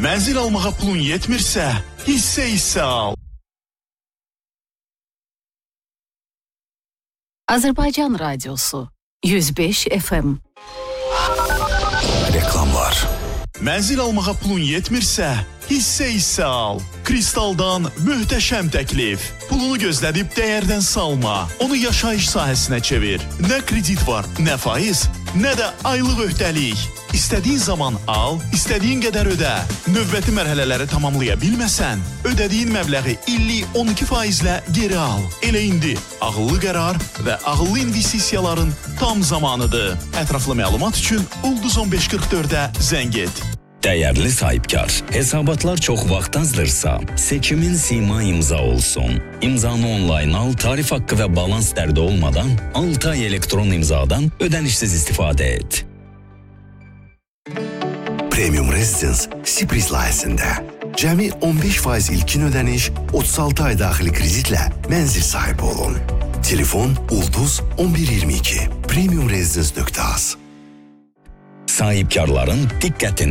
Mənzil almağa pulun yetmirsə, hissə al. Azərbaycan Radyosu 105 FM. Reklamlar. Mənzil almağa pulun yetmirsə, hissə al. Kristaldan möhtəşəm təklif. Pulunu gözlədib dəyərdən salma. Onu yaşayış sahəsinə çevir. Nə kredit var, nə faiz, nə də aylıq öhdəlik. İstədiyin zaman al, istədiyin qədər ödə. Növbəti mərhələləri tamamlaya bilməsən, ödədiyin məbləği illik 12%-lə geri al. Elə indi ağıllı qərar və ağıllı investisiyaların tam zamanıdır. Ətraflı məlumat üçün Ulduz 1544-ə zəng et. Dəyərli sahibkar, hesabatlar çox vaxt azdırsa, seçimin sima imza olsun. İmzanı onlayn al, tarif haqqı və balans dərdi olmadan 6 ay elektron imzadan ödənişsiz istifadə et. Premium Residence Sipris layihəsində cəmi 15% ilkin ödəniş, 36 ay daxili kreditlə mənzil sahibi olun. Telefon Ulduz 1122 premiumresidence.az. Sahibkarların diqqətin.